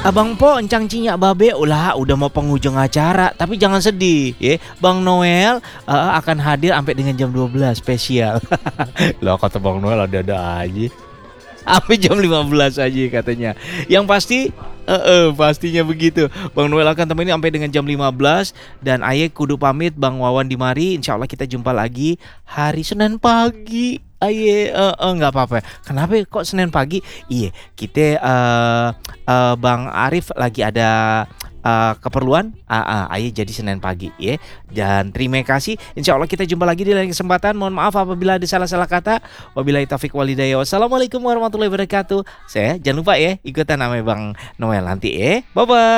Abang Po, encang cinyak babe, ulah udah mau penghujung acara, tapi jangan sedih, ya. Bang Noel akan hadir sampai dengan jam 12 spesial. Lah kata Bang Noel ada-ada aja. Sampai jam 15 aja katanya. Yang pasti pastinya begitu. Bang Noel akan temani sampai dengan jam 15. Dan Aye kudu pamit, Bang Wawan di mari. Insya Allah kita jumpa lagi hari Senin pagi. Aye nggak apa-apa. Kenapa kok Senin pagi? Iya, kita Bang Arif lagi ada keperluan. Aye jadi Senin pagi ya. Dan terima kasih. Insya Allah kita jumpa lagi di lain kesempatan. Mohon maaf apabila ada salah-salah kata. Wabillahi taufiq walhidayah. Wassalamualaikum warahmatullahi wabarakatuh. Saya jangan lupa ya ikutan namanya Bang Noel nanti ya. Bye bye.